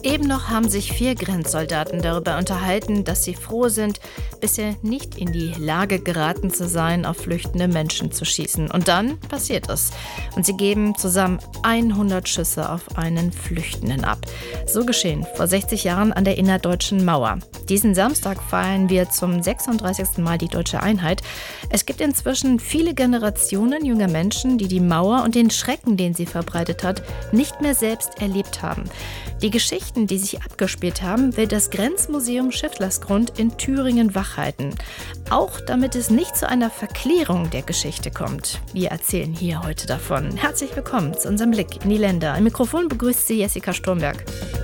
Eben noch haben sich 4 Grenzsoldaten darüber unterhalten, dass sie froh sind, bisher nicht in die Lage geraten zu sein, auf flüchtende Menschen zu schießen. Und dann passiert es. Und sie geben zusammen 100 Schüsse auf einen Flüchtenden ab. So geschehen vor 60 Jahren an der innerdeutschen Mauer. Diesen Samstag feiern wir zum 36. Mal die deutsche Einheit. Es gibt inzwischen viele Generationen junger Menschen, die die Mauer und den Schrecken, den sie verbreitet hat, nicht mehr selbst erlebt haben. Die Geschichten, die sich abgespielt haben, will das Grenzmuseum Schifflersgrund in Thüringen wachhalten. Auch damit es nicht zu einer Verklärung der Geschichte kommt. Wir erzählen hier heute davon. Herzlich willkommen zu unserem Blick in die Länder. Am Mikrofon begrüßt Sie Jessica Sturmberg.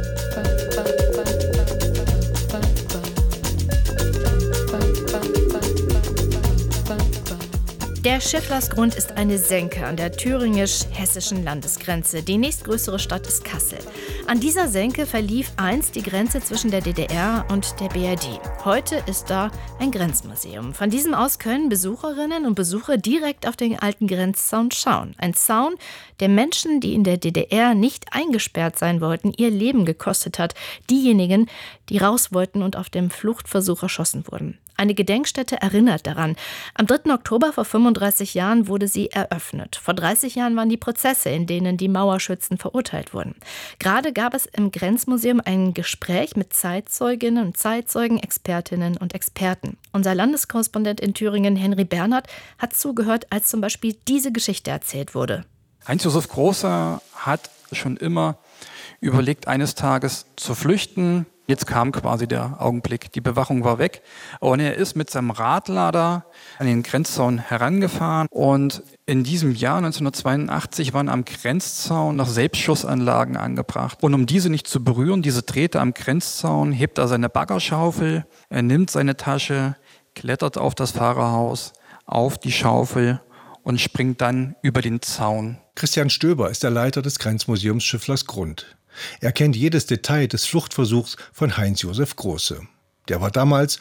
Der Schifflersgrund ist eine Senke an der thüringisch-hessischen Landesgrenze. Die nächstgrößere Stadt ist Kassel. An dieser Senke verlief einst die Grenze zwischen der DDR und der BRD. Heute ist da ein Grenzmuseum. Von diesem aus können Besucherinnen und Besucher direkt auf den alten Grenzzaun schauen. Ein Zaun, der Menschen, die in der DDR nicht eingesperrt sein wollten, ihr Leben gekostet hat. Diejenigen, die raus wollten und auf dem Fluchtversuch erschossen wurden. Eine Gedenkstätte erinnert daran. Am 3. Oktober vor 35 Jahren wurde sie eröffnet. Vor 30 Jahren waren die Prozesse, in denen die Mauerschützen verurteilt wurden. Gerade gab es im Grenzmuseum ein Gespräch mit Zeitzeuginnen und Zeitzeugen, Expertinnen und Experten. Unser Landeskorrespondent in Thüringen, Henry Bernhard, hat zugehört, als zum Beispiel diese Geschichte erzählt wurde. Heinz-Josef Große hat schon immer überlegt, eines Tages zu flüchten. Jetzt kam quasi der Augenblick, die Bewachung war weg und er ist mit seinem Radlader an den Grenzzaun herangefahren und in diesem Jahr 1982 waren am Grenzzaun noch Selbstschussanlagen angebracht. Und um diese nicht zu berühren, diese Drähte am Grenzzaun, hebt er seine Baggerschaufel, er nimmt seine Tasche, klettert auf das Fahrerhaus, auf die Schaufel und springt dann über den Zaun. Christian Stöber ist der Leiter des Grenzmuseums Schifflersgrund. Er kennt jedes Detail des Fluchtversuchs von Heinz-Josef Große. Der war damals,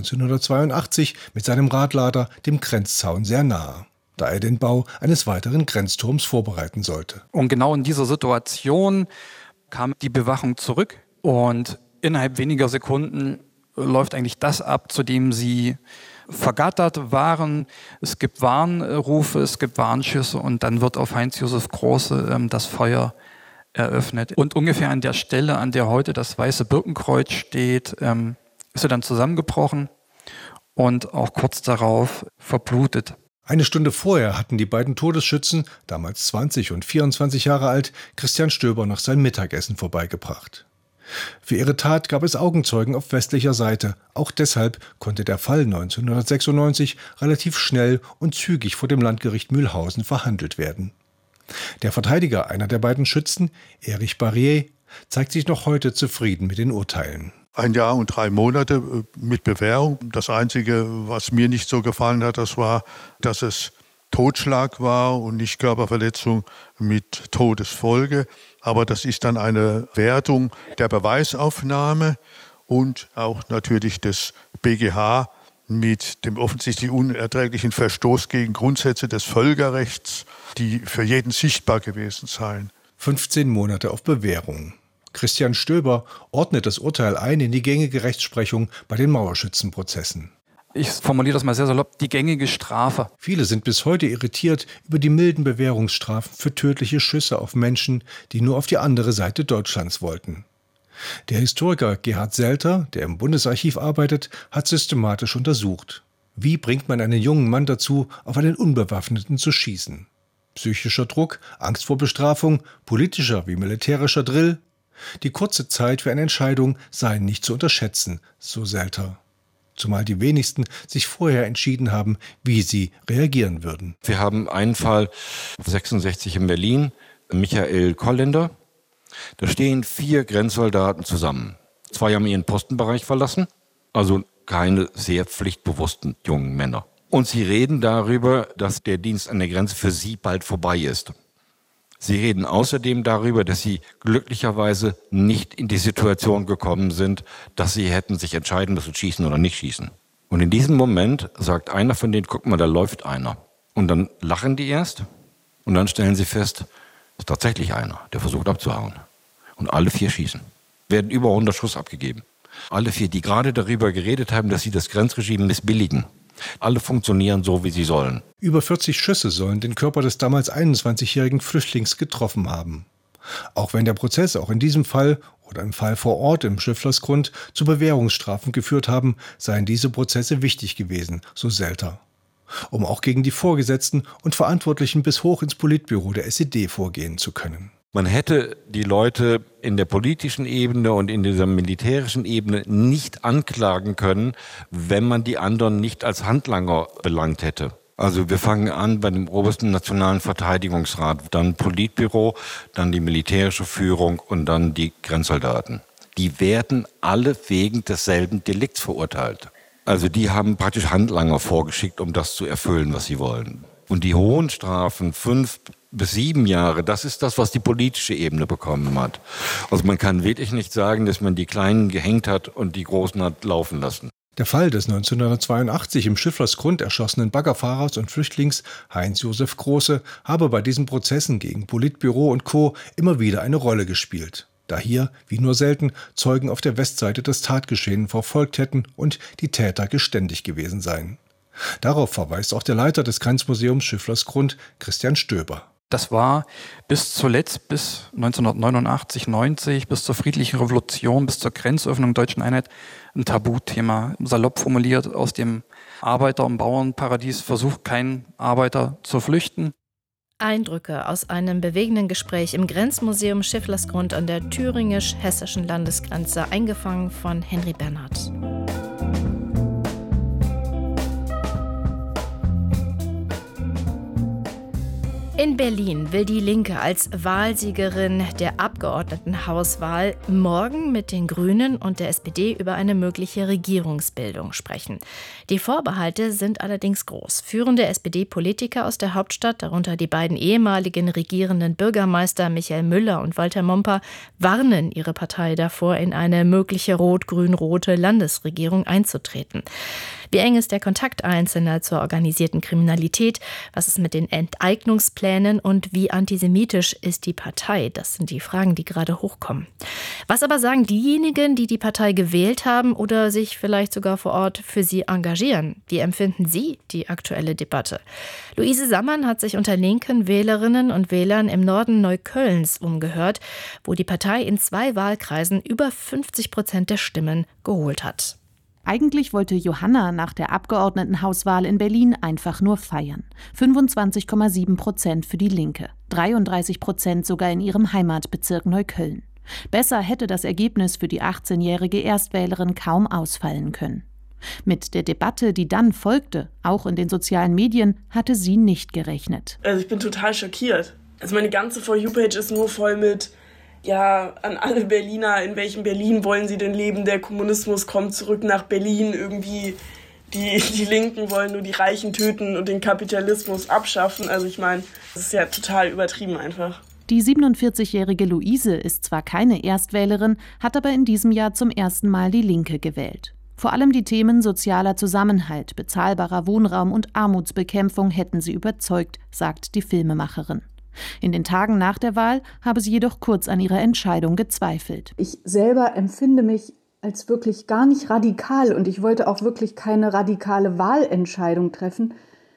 1982, mit seinem Radlader dem Grenzzaun sehr nahe, da er den Bau eines weiteren Grenzturms vorbereiten sollte. Und genau in dieser Situation kam die Bewachung zurück und innerhalb weniger Sekunden läuft eigentlich das ab, zu dem sie vergattert waren. Es gibt Warnrufe, es gibt Warnschüsse und dann wird auf Heinz-Josef Große das Feuer eröffnet. Und ungefähr an der Stelle, an der heute das Weiße Birkenkreuz steht, ist er dann zusammengebrochen und auch kurz darauf verblutet. Eine Stunde vorher hatten die beiden Todesschützen, damals 20 und 24 Jahre alt, Christian Stöber noch sein Mittagessen vorbeigebracht. Für ihre Tat gab es Augenzeugen auf westlicher Seite. Auch deshalb konnte der Fall 1996 relativ schnell und zügig vor dem Landgericht Mühlhausen verhandelt werden. Der Verteidiger einer der beiden Schützen, Erich Barrier, zeigt sich noch heute zufrieden mit den Urteilen. 1 Jahr und 3 Monate mit Bewährung. Das Einzige, was mir nicht so gefallen hat, das war, dass es Totschlag war und nicht Körperverletzung mit Todesfolge. Aber das ist dann eine Wertung der Beweisaufnahme und auch natürlich des BGH mit dem offensichtlich unerträglichen Verstoß gegen Grundsätze des Völkerrechts, die für jeden sichtbar gewesen seien. 15 Monate auf Bewährung. Christian Stöber ordnet das Urteil ein in die gängige Rechtsprechung bei den Mauerschützenprozessen. Ich formuliere das mal sehr salopp, die gängige Strafe. Viele sind bis heute irritiert über die milden Bewährungsstrafen für tödliche Schüsse auf Menschen, die nur auf die andere Seite Deutschlands wollten. Der Historiker Gerhard Selter, der im Bundesarchiv arbeitet, hat systematisch untersucht. Wie bringt man einen jungen Mann dazu, auf einen Unbewaffneten zu schießen? Psychischer Druck, Angst vor Bestrafung, politischer wie militärischer Drill? Die kurze Zeit für eine Entscheidung sei nicht zu unterschätzen, so Selter. Zumal die wenigsten sich vorher entschieden haben, wie sie reagieren würden. Wir haben einen Fall, 66 in Berlin, Michael Kolländer. Da stehen 4 Grenzsoldaten zusammen. 2 haben ihren Postenbereich verlassen, also keine sehr pflichtbewussten jungen Männer. Und sie reden darüber, dass der Dienst an der Grenze für sie bald vorbei ist. Sie reden außerdem darüber, dass sie glücklicherweise nicht in die Situation gekommen sind, dass sie hätten sich entscheiden müssen, schießen oder nicht schießen. Und in diesem Moment sagt einer von denen, guck mal, da läuft einer. Und dann lachen die erst und dann stellen sie fest, ist tatsächlich einer, der versucht abzuhauen. Und alle 4 schießen. werden über 100 Schuss abgegeben. Alle 4, die gerade darüber geredet haben, dass sie das Grenzregime missbilligen. Alle funktionieren so, wie sie sollen. Über 40 Schüsse sollen den Körper des damals 21-jährigen Flüchtlings getroffen haben. Auch wenn der Prozess auch in diesem Fall oder im Fall vor Ort im Schifflersgrund zu Bewährungsstrafen geführt haben, seien diese Prozesse wichtig gewesen, so Selter, um auch gegen die Vorgesetzten und Verantwortlichen bis hoch ins Politbüro der SED vorgehen zu können. Man hätte die Leute in der politischen Ebene und in dieser militärischen Ebene nicht anklagen können, wenn man die anderen nicht als Handlanger belangt hätte. Also wir fangen an bei dem obersten Nationalen Verteidigungsrat, dann Politbüro, dann die militärische Führung und dann die Grenzsoldaten. Die werden alle wegen desselben Delikts verurteilt. Also die haben praktisch Handlanger vorgeschickt, um das zu erfüllen, was sie wollen. Und die hohen Strafen, 5 bis 7 Jahre, das ist das, was die politische Ebene bekommen hat. Also man kann wirklich nicht sagen, dass man die Kleinen gehängt hat und die Großen hat laufen lassen. Der Fall des 1982 im Schifflersgrund erschossenen Baggerfahrers und Flüchtlings Heinz-Josef Große habe bei diesen Prozessen gegen Politbüro und Co. immer wieder eine Rolle gespielt, da hier, wie nur selten, Zeugen auf der Westseite das Tatgeschehen verfolgt hätten und die Täter geständig gewesen seien. Darauf verweist auch der Leiter des Grenzmuseums Schifflersgrund, Christian Stöber. Das war bis zuletzt, bis 1989, 90, bis zur friedlichen Revolution, bis zur Grenzöffnung der deutschen Einheit ein Tabuthema. Salopp formuliert, aus dem Arbeiter- und Bauernparadies versucht kein Arbeiter zu flüchten. Eindrücke aus einem bewegenden Gespräch im Grenzmuseum Schifflersgrund an der thüringisch-hessischen Landesgrenze, eingefangen von Henry Bernhard. In Berlin will die Linke als Wahlsiegerin der Abgeordnetenhauswahl morgen mit den Grünen und der SPD über eine mögliche Regierungsbildung sprechen. Die Vorbehalte sind allerdings groß. Führende SPD-Politiker aus der Hauptstadt, darunter die beiden ehemaligen regierenden Bürgermeister Michael Müller und Walter Momper, warnen ihre Partei davor, in eine mögliche rot-grün-rote Landesregierung einzutreten. Wie eng ist der Kontakt Einzelner zur organisierten Kriminalität? Was ist mit den Enteignungsplänen und wie antisemitisch ist die Partei? Das sind die Fragen, die gerade hochkommen. Was aber sagen diejenigen, die die Partei gewählt haben oder sich vielleicht sogar vor Ort für sie engagieren? Wie empfinden Sie die aktuelle Debatte? Luise Sammann hat sich unter linken Wählerinnen und Wählern im Norden Neuköllns umgehört, wo die Partei in 2 Wahlkreisen über 50% der Stimmen geholt hat. Eigentlich wollte Johanna nach der Abgeordnetenhauswahl in Berlin einfach nur feiern. 25,7% für die Linke, 33% sogar in ihrem Heimatbezirk Neukölln. Besser hätte das Ergebnis für die 18-jährige Erstwählerin kaum ausfallen können. Mit der Debatte, die dann folgte, auch in den sozialen Medien, hatte sie nicht gerechnet. Also ich bin total schockiert. Also meine ganze For You-Page ist nur voll mit: Ja, an alle Berliner, in welchem Berlin wollen sie denn leben? Der Kommunismus kommt zurück nach Berlin. Irgendwie die Linken wollen nur die Reichen töten und den Kapitalismus abschaffen. Also ich meine, das ist ja total übertrieben einfach. Die 47-jährige Luise ist zwar keine Erstwählerin, hat aber in diesem Jahr zum ersten Mal die Linke gewählt. Vor allem die Themen sozialer Zusammenhalt, bezahlbarer Wohnraum und Armutsbekämpfung hätten sie überzeugt, sagt die Filmemacherin. In den Tagen nach der Wahl habe sie jedoch kurz an ihrer Entscheidung gezweifelt. Ich selber empfinde mich als wirklich gar nicht radikal und ich wollte auch wirklich keine radikale Wahlentscheidung treffen.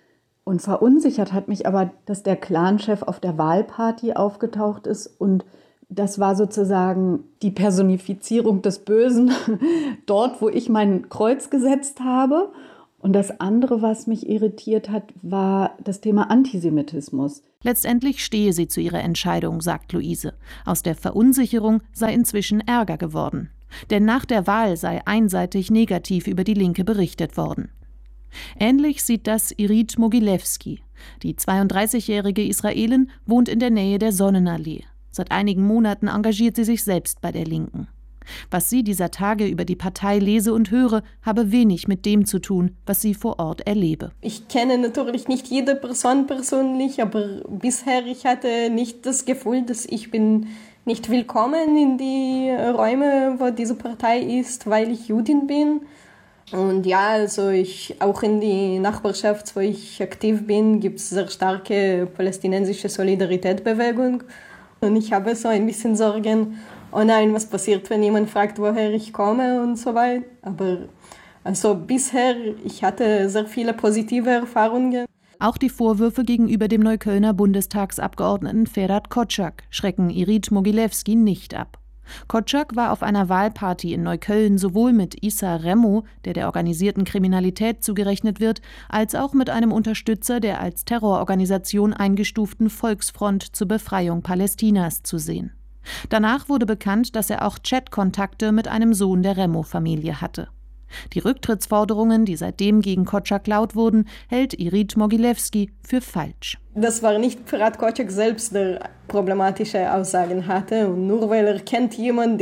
Und verunsichert hat mich aber, dass der Clanchef auf der Wahlparty aufgetaucht ist und das war sozusagen die Personifizierung des Bösen dort, wo ich mein Kreuz gesetzt habe. Und das andere, was mich irritiert hat, war das Thema Antisemitismus. Letztendlich stehe sie zu ihrer Entscheidung, sagt Luise. Aus der Verunsicherung sei inzwischen Ärger geworden. Denn nach der Wahl sei einseitig negativ über die Linke berichtet worden. Ähnlich sieht das Irit Mogilewski. Die 32-jährige Israelin wohnt in der Nähe der Sonnenallee. Seit einigen Monaten engagiert sie sich selbst bei der Linken. Was sie dieser Tage über die Partei lese und höre, habe wenig mit dem zu tun, was sie vor Ort erlebe. Ich kenne natürlich nicht jede Person persönlich, aber bisher ich hatte nicht das Gefühl, dass ich bin nicht willkommen in die Räume, wo diese Partei ist, weil ich Jüdin bin. Und ja, also auch in die Nachbarschaft, wo ich aktiv bin, gibt es sehr starke palästinensische Solidaritätsbewegung. Und ich habe so ein bisschen Sorgen, oh nein, was passiert, wenn jemand fragt, woher ich komme und so weiter. Aber also bisher, ich hatte sehr viele positive Erfahrungen. Auch die Vorwürfe gegenüber dem Neuköllner Bundestagsabgeordneten Ferhat Kotschak schrecken Irit Mogilewski nicht ab. Kotschak war auf einer Wahlparty in Neukölln sowohl mit Issa Remo, der organisierten Kriminalität zugerechnet wird, als auch mit einem Unterstützer der als Terrororganisation eingestuften Volksfront zur Befreiung Palästinas zu sehen. Danach wurde bekannt, dass er auch Chatkontakte mit einem Sohn der Remo-Familie hatte. Die Rücktrittsforderungen, die seitdem gegen Kotschak laut wurden, hält Irit Mogilewski für falsch. Das war nicht Ferhat Kotschak selbst, der problematische Aussagen hatte. Und nur weil er kennt jemand,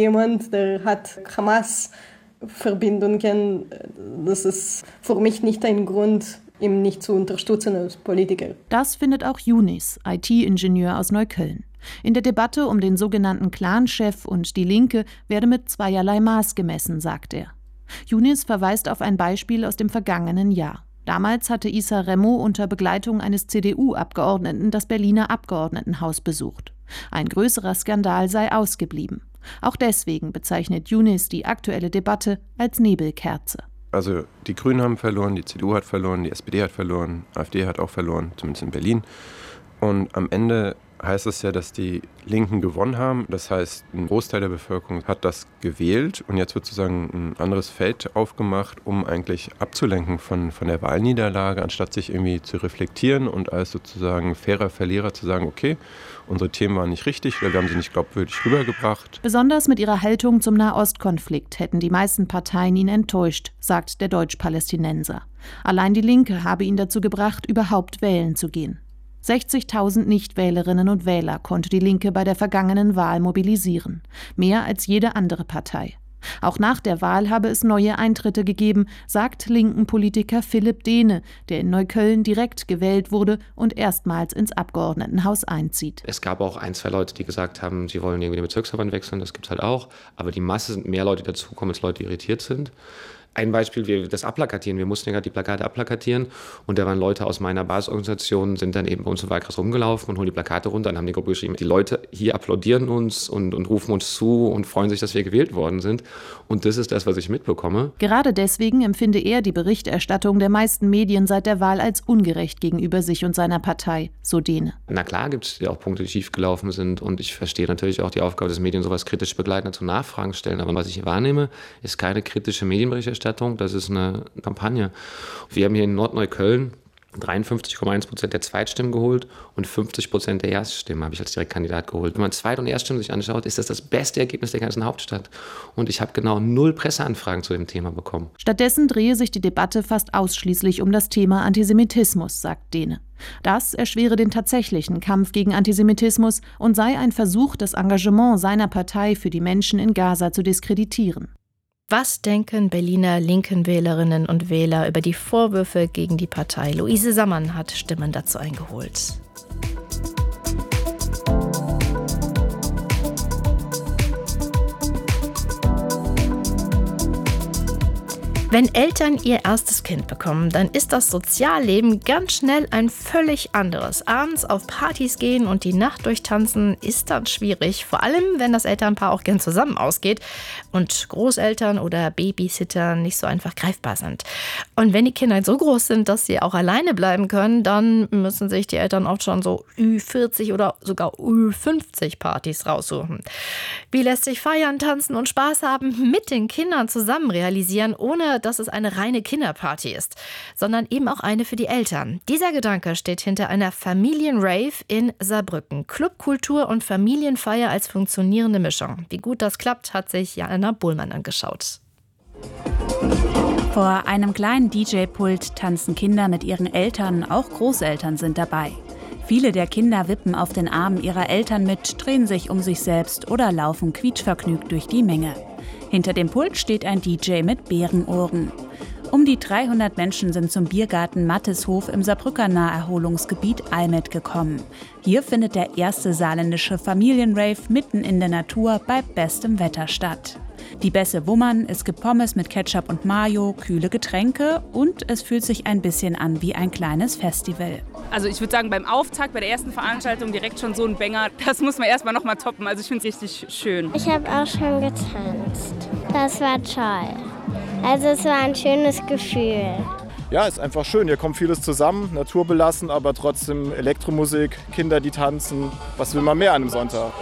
der hat Hamas-Verbindungen, das ist für mich nicht ein Grund, ihn nicht zu unterstützen als Politiker. Das findet auch Younis, IT-Ingenieur aus Neukölln. In der Debatte um den sogenannten Clanchef und die Linke werde mit zweierlei Maß gemessen, sagt er. Younis verweist auf ein Beispiel aus dem vergangenen Jahr. Damals hatte Issa Remo unter Begleitung eines CDU-Abgeordneten das Berliner Abgeordnetenhaus besucht. Ein größerer Skandal sei ausgeblieben. Auch deswegen bezeichnet Younis die aktuelle Debatte als Nebelkerze. Also die Grünen haben verloren, die CDU hat verloren, die SPD hat verloren, AfD hat auch verloren, zumindest in Berlin. Und am Ende heißt es ja, dass die Linken gewonnen haben. Das heißt, ein Großteil der Bevölkerung hat das gewählt und jetzt wird sozusagen ein anderes Feld aufgemacht, um eigentlich abzulenken von der Wahlniederlage, anstatt sich irgendwie zu reflektieren und als sozusagen fairer Verlierer zu sagen, okay, unsere Themen waren nicht richtig oder wir haben sie nicht glaubwürdig rübergebracht. Besonders mit ihrer Haltung zum Nahostkonflikt hätten die meisten Parteien ihn enttäuscht, sagt der Deutsch-Palästinenser. Allein die Linke habe ihn dazu gebracht, überhaupt wählen zu gehen. 60.000 Nichtwählerinnen und Wähler konnte die Linke bei der vergangenen Wahl mobilisieren. Mehr als jede andere Partei. Auch nach der Wahl habe es neue Eintritte gegeben, sagt linken Politiker Philipp Dehne, der in Neukölln direkt gewählt wurde und erstmals ins Abgeordnetenhaus einzieht. Es gab auch 1, 2 Leute, die gesagt haben, sie wollen irgendwie den Bezirksverband wechseln, das gibt es halt auch. Aber die Masse sind mehr Leute, die dazukommen, als Leute, die irritiert sind. Ein Beispiel, das Abplakatieren. Wir mussten ja die Plakate abplakatieren und da waren Leute aus meiner Basisorganisation, sind dann eben bei uns im Wahlkreis rumgelaufen und holen die Plakate runter und haben die Gruppe geschrieben, die Leute hier applaudieren uns und rufen uns zu und freuen sich, dass wir gewählt worden sind. Und das ist das, was ich mitbekomme. Gerade deswegen empfinde er die Berichterstattung der meisten Medien seit der Wahl als ungerecht gegenüber sich und seiner Partei, so Dehne. Na klar gibt es ja auch Punkte, die schiefgelaufen sind und ich verstehe natürlich auch die Aufgabe des Medien, sowas kritisch begleiten, dazu Nachfragen stellen. Aber was ich hier wahrnehme, ist keine kritische Medienberichterstattung. Das ist eine Kampagne. Wir haben hier in Nordneukölln 53,1% der Zweitstimmen geholt und 50% der Erststimmen habe ich als Direktkandidat geholt. Wenn man Zweit- und Erststimmen sich anschaut, ist das beste Ergebnis der ganzen Hauptstadt. Und ich habe genau 0 Presseanfragen zu dem Thema bekommen. Stattdessen drehe sich die Debatte fast ausschließlich um das Thema Antisemitismus, sagt Dehne. Das erschwere den tatsächlichen Kampf gegen Antisemitismus und sei ein Versuch, das Engagement seiner Partei für die Menschen in Gaza zu diskreditieren. Was denken Berliner linken Wählerinnen und Wähler über die Vorwürfe gegen die Partei? Luise Sammann hat Stimmen dazu eingeholt. Wenn Eltern ihr erstes Kind bekommen, dann ist das Sozialleben ganz schnell ein völlig anderes. Abends auf Partys gehen und die Nacht durchtanzen ist dann schwierig, vor allem wenn das Elternpaar auch gern zusammen ausgeht und Großeltern oder Babysitter nicht so einfach greifbar sind. Und wenn die Kinder so groß sind, dass sie auch alleine bleiben können, dann müssen sich die Eltern oft schon so Ü40 oder sogar Ü50 Partys raussuchen. Wie lässt sich Feiern, Tanzen und Spaß haben mit den Kindern zusammen realisieren, ohne dass es eine reine Kinderparty ist, sondern eben auch eine für die Eltern. Dieser Gedanke steht hinter einer Familienrave in Saarbrücken. Clubkultur und Familienfeier als funktionierende Mischung. Wie gut das klappt, hat sich Jana Bullmann angeschaut. Vor einem kleinen DJ-Pult tanzen Kinder mit ihren Eltern, auch Großeltern sind dabei. Viele der Kinder wippen auf den Armen ihrer Eltern mit, drehen sich um sich selbst oder laufen quietschvergnügt durch die Menge. Hinter dem Pult steht ein DJ mit Bärenohren. Um die 300 Menschen sind zum Biergarten Matteshof im Saarbrücker Naherholungsgebiet Almet gekommen. Hier findet der erste saarländische Familienrave mitten in der Natur bei bestem Wetter statt. Die Bässe wummern, es gibt Pommes mit Ketchup und Mayo, kühle Getränke und es fühlt sich ein bisschen an wie ein kleines Festival. Also ich würde sagen, beim Auftakt, bei der ersten Veranstaltung direkt schon so ein Banger, das muss man erstmal noch mal toppen. Also ich finde es richtig schön. Ich habe auch schon getanzt. Das war toll. Also es war ein schönes Gefühl. Ja, ist einfach schön. Hier kommt vieles zusammen, naturbelassen, aber trotzdem Elektromusik, Kinder, die tanzen. Was will man mehr an einem Sonntag?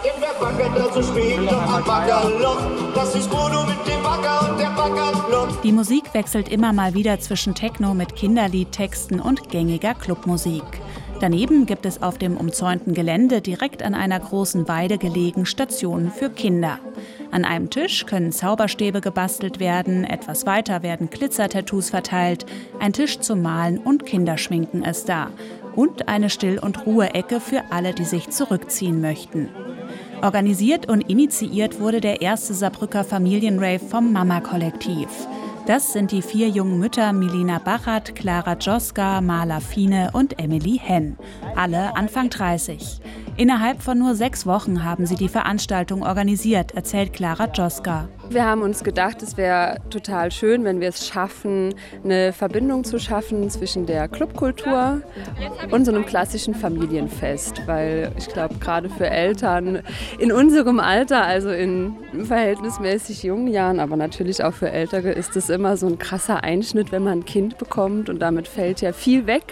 Die Musik wechselt immer mal wieder zwischen Techno mit Kinderliedtexten und gängiger Clubmusik. Daneben gibt es auf dem umzäunten Gelände direkt an einer großen Weide gelegen Stationen für Kinder. An einem Tisch können Zauberstäbe gebastelt werden, etwas weiter werden Glitzertattoos verteilt, ein Tisch zum Malen und Kinderschminken ist da. Und eine Still- und Ruhe-Ecke für alle, die sich zurückziehen möchten. Organisiert und initiiert wurde der erste Saarbrücker Familienrave vom Mama-Kollektiv. Das sind die 4 jungen Mütter Milena Bachert, Clara Joska, Marla Fiene und Emily Henn. Alle Anfang 30. Innerhalb von nur 6 Wochen haben sie die Veranstaltung organisiert, erzählt Clara Joska. Wir haben uns gedacht, es wäre total schön, wenn wir es schaffen, eine Verbindung zu schaffen zwischen der Clubkultur und so einem klassischen Familienfest. Weil ich glaube, gerade für Eltern in unserem Alter, also in verhältnismäßig jungen Jahren, aber natürlich auch für Ältere, ist es immer so ein krasser Einschnitt, wenn man ein Kind bekommt und damit fällt ja viel weg.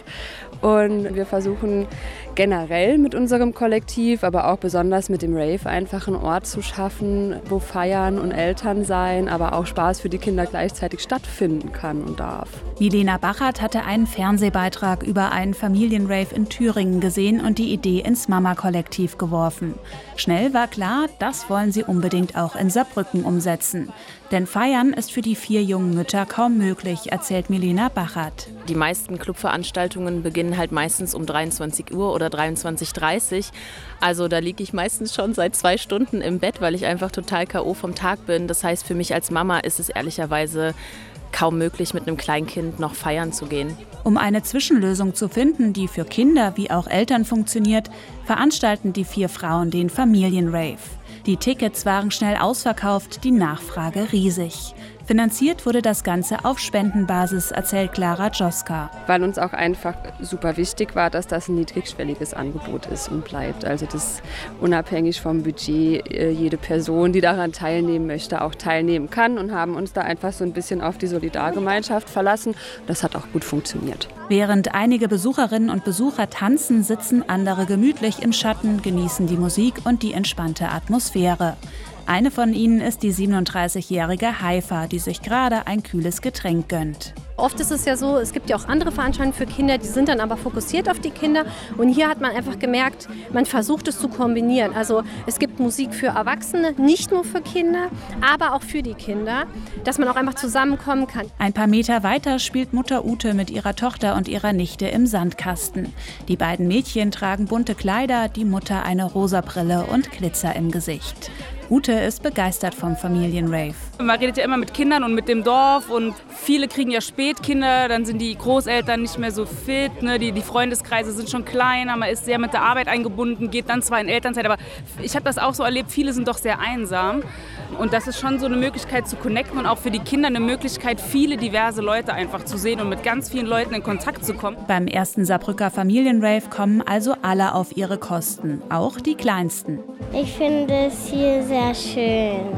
Und wir versuchen generell mit unserem Kollektiv, aber auch besonders mit dem Rave einfach einen Ort zu schaffen, wo Feiern und Elternsein, aber auch Spaß für die Kinder gleichzeitig stattfinden kann und darf. Milena Bachert hatte einen Fernsehbeitrag über einen Familienrave in Thüringen gesehen und die Idee ins Mama-Kollektiv geworfen. Schnell war klar, das wollen sie unbedingt auch in Saarbrücken umsetzen. Denn feiern ist für die 4 jungen Mütter kaum möglich, erzählt Milena Bachert. Die meisten Clubveranstaltungen beginnen halt meistens um 23 Uhr oder 23:30 Uhr. Also da liege ich meistens schon seit 2 Stunden im Bett, weil ich einfach total K.O. vom Tag bin. Das heißt, für mich als Mama ist es ehrlicherweise kaum möglich, mit einem Kleinkind noch feiern zu gehen. Um eine Zwischenlösung zu finden, die für Kinder wie auch Eltern funktioniert, veranstalten die 4 Frauen den Familienrave. Die Tickets waren schnell ausverkauft, die Nachfrage riesig. Finanziert wurde das Ganze auf Spendenbasis, erzählt Clara Joska. Weil uns auch einfach super wichtig war, dass das ein niedrigschwelliges Angebot ist und bleibt. Also dass unabhängig vom Budget jede Person, die daran teilnehmen möchte, auch teilnehmen kann und haben uns da einfach so ein bisschen auf die Solidargemeinschaft verlassen. Das hat auch gut funktioniert. Während einige Besucherinnen und Besucher tanzen, sitzen andere gemütlich im Schatten, genießen die Musik und die entspannte Atmosphäre. Eine von ihnen ist die 37-jährige Haifa, die sich gerade ein kühles Getränk gönnt. Oft ist es ja so, es gibt ja auch andere Veranstaltungen für Kinder, die sind dann aber fokussiert auf die Kinder. Und hier hat man einfach gemerkt, man versucht es zu kombinieren. Also es gibt Musik für Erwachsene, nicht nur für Kinder, aber auch für die Kinder, dass man auch einfach zusammenkommen kann. Ein paar Meter weiter spielt Mutter Ute mit ihrer Tochter und ihrer Nichte im Sandkasten. Die beiden Mädchen tragen bunte Kleider, die Mutter eine rosa Brille und Glitzer im Gesicht. Ute ist begeistert vom Familienrave. Man redet ja immer mit Kindern und mit dem Dorf und viele kriegen ja Spätkinder, dann sind die Großeltern nicht mehr so fit, ne? Die Freundeskreise sind schon kleiner, man ist sehr mit der Arbeit eingebunden, geht dann zwar in Elternzeit, aber ich habe das auch so erlebt, viele sind doch sehr einsam und das ist schon so eine Möglichkeit zu connecten und auch für die Kinder eine Möglichkeit, viele diverse Leute einfach zu sehen und mit ganz vielen Leuten in Kontakt zu kommen. Beim ersten Saarbrücker Familienrave kommen also alle auf ihre Kosten, auch die Kleinsten. Ich finde es hier sehr schön,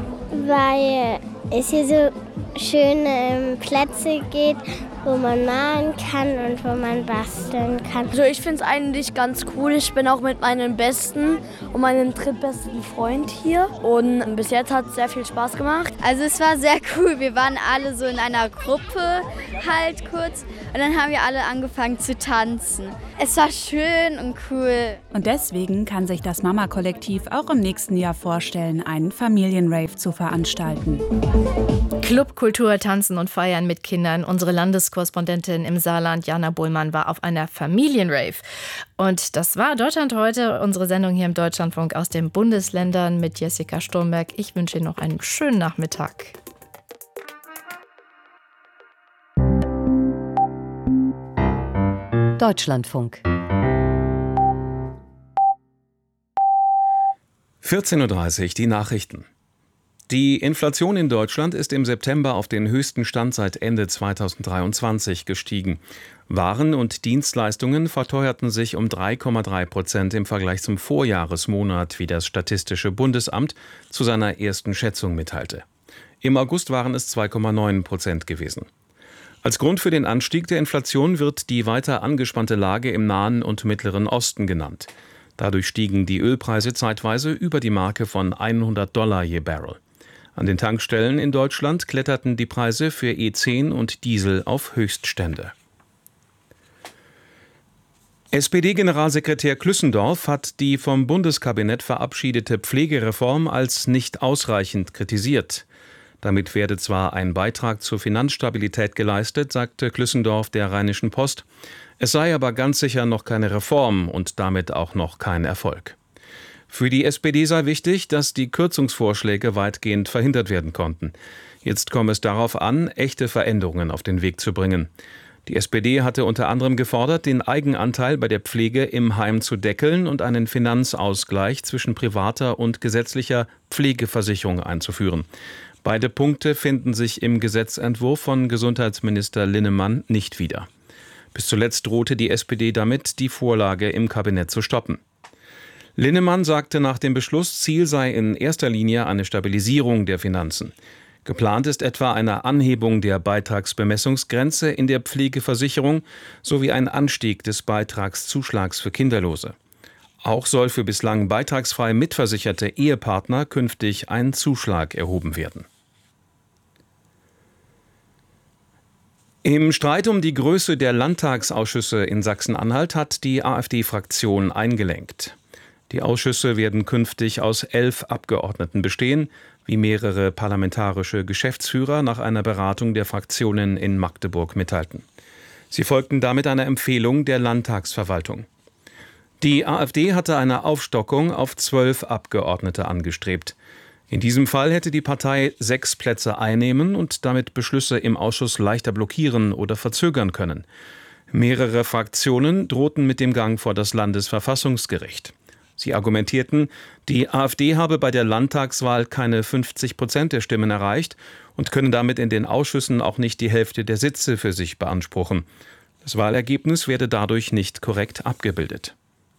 weil es hier so schöne Plätze gibt, wo man malen kann und wo man basteln kann. Also ich finde es eigentlich ganz cool. Ich bin auch mit meinem besten und meinem drittbesten Freund hier und bis jetzt hat es sehr viel Spaß gemacht. Also es war sehr cool. Wir waren alle so in einer Gruppe halt kurz und dann haben wir alle angefangen zu tanzen. Es war schön und cool. Und deswegen kann sich das Mama-Kollektiv auch im nächsten Jahr vorstellen, einen Familienrave zu veranstalten. Clubkultur, Tanzen und Feiern mit Kindern. Unsere Landeskorrespondentin im Saarland, Jana Bohlmann, war auf einer Familienrave. Und das war Deutschland heute, unsere Sendung hier im Deutschlandfunk aus den Bundesländern mit Jessica Sturmberg. Ich wünsche Ihnen noch einen schönen Nachmittag. Deutschlandfunk. 14:30 Uhr, die Nachrichten. Die Inflation in Deutschland ist im September auf den höchsten Stand seit Ende 2023 gestiegen. Waren und Dienstleistungen verteuerten sich um 3,3% im Vergleich zum Vorjahresmonat, wie das Statistische Bundesamt zu seiner ersten Schätzung mitteilte. Im August waren es 2,9% gewesen. Als Grund für den Anstieg der Inflation wird die weiter angespannte Lage im Nahen und Mittleren Osten genannt. Dadurch stiegen die Ölpreise zeitweise über die Marke von $100 je Barrel. An den Tankstellen in Deutschland kletterten die Preise für E10 und Diesel auf Höchststände. SPD-Generalsekretär Klüssendorf hat die vom Bundeskabinett verabschiedete Pflegereform als nicht ausreichend kritisiert. Damit werde zwar ein Beitrag zur Finanzstabilität geleistet, sagte Klüssendorf der Rheinischen Post, es sei aber ganz sicher noch keine Reform und damit auch noch kein Erfolg. Für die SPD sei wichtig, dass die Kürzungsvorschläge weitgehend verhindert werden konnten. Jetzt komme es darauf an, echte Veränderungen auf den Weg zu bringen. Die SPD hatte unter anderem gefordert, den Eigenanteil bei der Pflege im Heim zu deckeln und einen Finanzausgleich zwischen privater und gesetzlicher Pflegeversicherung einzuführen. Beide Punkte finden sich im Gesetzentwurf von Gesundheitsminister Linnemann nicht wieder. Bis zuletzt drohte die SPD damit, die Vorlage im Kabinett zu stoppen. Linnemann sagte nach dem Beschluss, Ziel sei in erster Linie eine Stabilisierung der Finanzen. Geplant ist etwa eine Anhebung der Beitragsbemessungsgrenze in der Pflegeversicherung sowie ein Anstieg des Beitragszuschlags für Kinderlose. Auch soll für bislang beitragsfrei mitversicherte Ehepartner künftig ein Zuschlag erhoben werden. Im Streit um die Größe der Landtagsausschüsse in Sachsen-Anhalt hat die AfD-Fraktion eingelenkt. Die Ausschüsse werden künftig aus 11 Abgeordneten bestehen, wie mehrere parlamentarische Geschäftsführer nach einer Beratung der Fraktionen in Magdeburg mitteilten. Sie folgten damit einer Empfehlung der Landtagsverwaltung. Die AfD hatte eine Aufstockung auf 12 Abgeordnete angestrebt. In diesem Fall hätte die Partei 6 Plätze einnehmen und damit Beschlüsse im Ausschuss leichter blockieren oder verzögern können. Mehrere Fraktionen drohten mit dem Gang vor das Landesverfassungsgericht. Sie argumentierten, die AfD habe bei der Landtagswahl keine 50% der Stimmen erreicht und könne damit in den Ausschüssen auch nicht die Hälfte der Sitze für sich beanspruchen. Das Wahlergebnis werde dadurch nicht korrekt abgebildet.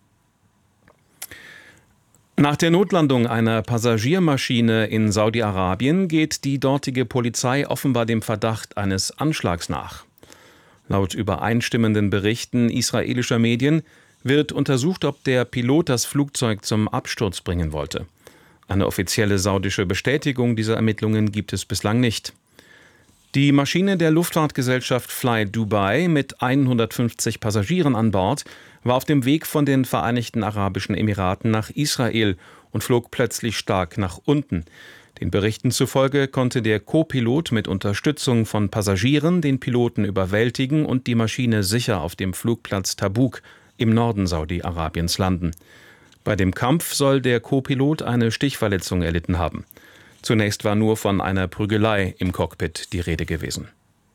Nach der Notlandung einer Passagiermaschine in Saudi-Arabien geht die dortige Polizei offenbar dem Verdacht eines Anschlags nach. Laut übereinstimmenden Berichten israelischer Medien wird untersucht, ob der Pilot das Flugzeug zum Absturz bringen wollte. Eine offizielle saudische Bestätigung dieser Ermittlungen gibt es bislang nicht. Die Maschine der Luftfahrtgesellschaft Fly Dubai mit 150 Passagieren an Bord war auf dem Weg von den Vereinigten Arabischen Emiraten nach Israel und flog plötzlich stark nach unten. Den Berichten zufolge konnte der Co-Pilot mit Unterstützung von Passagieren den Piloten überwältigen und die Maschine sicher auf dem Flugplatz Tabuk im Norden Saudi-Arabiens landen. Bei dem Kampf soll der Co-Pilot eine Stichverletzung erlitten haben. Zunächst war nur von einer Prügelei im Cockpit die Rede gewesen.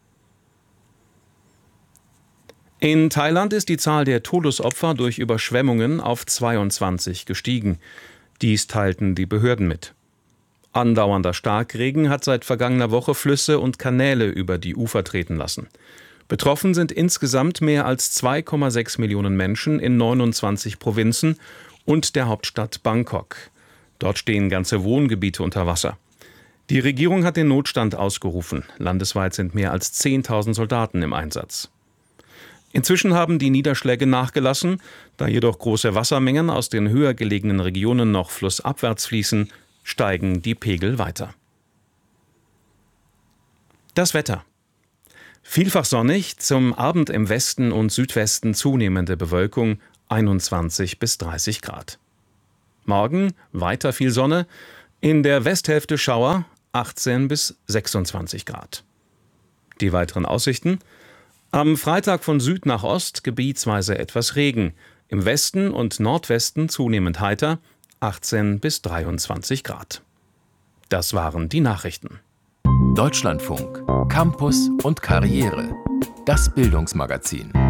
In Thailand ist die Zahl der Todesopfer durch Überschwemmungen auf 22 gestiegen. Dies teilten die Behörden mit. Andauernder Starkregen hat seit vergangener Woche Flüsse und Kanäle über die Ufer treten lassen. Betroffen sind insgesamt mehr als 2,6 Millionen Menschen in 29 Provinzen und der Hauptstadt Bangkok. Dort stehen ganze Wohngebiete unter Wasser. Die Regierung hat den Notstand ausgerufen. Landesweit sind mehr als 10.000 Soldaten im Einsatz. Inzwischen haben die Niederschläge nachgelassen, da jedoch große Wassermengen aus den höher gelegenen Regionen noch flussabwärts fließen, steigen die Pegel weiter. Das Wetter. Vielfach sonnig, zum Abend im Westen und Südwesten zunehmende Bewölkung, 21 bis 30 Grad. Morgen weiter viel Sonne, in der Westhälfte Schauer, 18 bis 26 Grad. Die weiteren Aussichten: Am Freitag von Süd nach Ost gebietsweise etwas Regen, im Westen und Nordwesten zunehmend heiter, 18 bis 23 Grad. Das waren die Nachrichten. Deutschlandfunk, Campus und Karriere. Das Bildungsmagazin.